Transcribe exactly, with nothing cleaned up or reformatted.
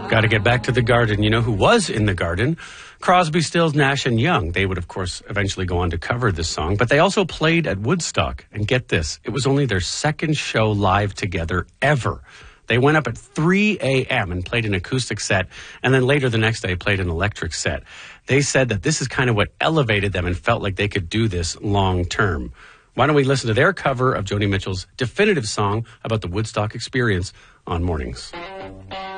Got to get back to the Garden. You know who was in the Garden? Crosby, Stills, Nash and Young. They would, of course, eventually go on to cover this song, but they also played at Woodstock. And get this, it was only their second show live together ever. They went up at three a.m. and played an acoustic set, and then later the next day played an electric set. They said that this is kind of what elevated them and felt like they could do this long term. Why don't we listen to their cover of Joni Mitchell's definitive song about the Woodstock experience on Mornings.